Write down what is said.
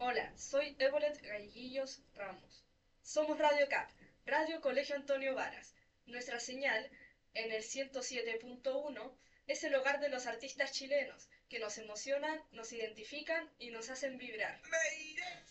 Hola, soy Evolet Gallegillos Ramos. Somos Radio CAP, Radio Colegio Antonio Varas. Nuestra señal, en el 107.1, es el hogar de los artistas chilenos, que nos emocionan, nos identifican y nos hacen vibrar.